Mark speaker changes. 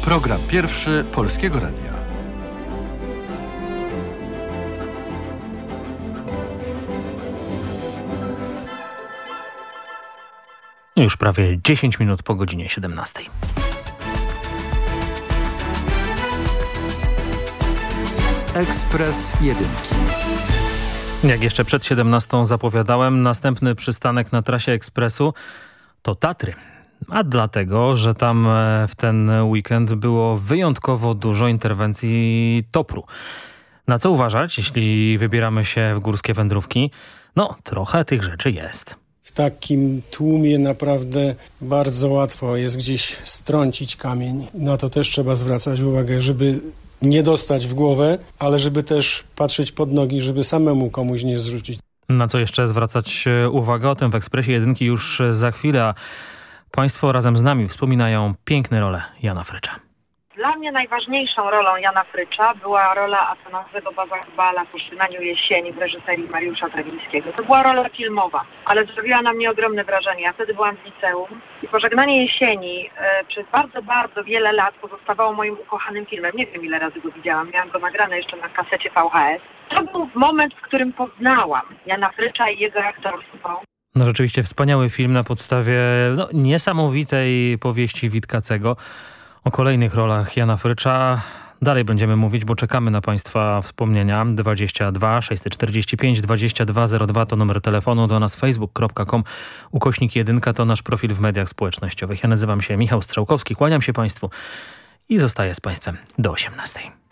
Speaker 1: Program pierwszy Polskiego Radia.
Speaker 2: Już prawie 10 minut po godzinie 17.
Speaker 1: Ekspres Jedynki.
Speaker 2: Jak jeszcze przed 17 zapowiadałem, następny przystanek na trasie ekspresu to Tatry. A dlatego, że tam w ten weekend było wyjątkowo dużo interwencji TOPR-u. Na co uważać, jeśli wybieramy się w górskie wędrówki? No, trochę tych rzeczy jest.
Speaker 3: W takim tłumie naprawdę bardzo łatwo jest gdzieś strącić kamień. Na to też trzeba zwracać uwagę, żeby nie dostać w głowę, ale żeby też patrzeć pod nogi, żeby samemu komuś nie zrzucić.
Speaker 2: Na co jeszcze zwracać uwagę? O tym w Ekspresie Jedynki już za chwilę. A Państwo razem z nami wspominają piękne role Jana Frycza.
Speaker 4: Dla mnie najważniejszą rolą Jana Frycza była rola Afanazego Baba-Bala w Pożegnaniu jesieni w reżyserii Mariusza Trawińskiego. To była rola filmowa, ale zrobiła na mnie ogromne wrażenie. Ja wtedy byłam w liceum i Pożegnanie jesieni przez bardzo, bardzo wiele lat pozostawało moim ukochanym filmem. Nie wiem, ile razy go widziałam. Miałam go nagrane jeszcze na kasecie VHS. To był moment, w którym poznałam Jana Frycza i jego aktorstwo.
Speaker 2: No rzeczywiście wspaniały film na podstawie niesamowitej powieści Witkacego. O kolejnych rolach Jana Frycza dalej będziemy mówić, bo czekamy na Państwa wspomnienia. 22 645 2202 to numer telefonu, do nas facebook.com/1 to nasz profil w mediach społecznościowych. Ja nazywam się Michał Strzałkowski, kłaniam się Państwu i zostaję z Państwem do 18.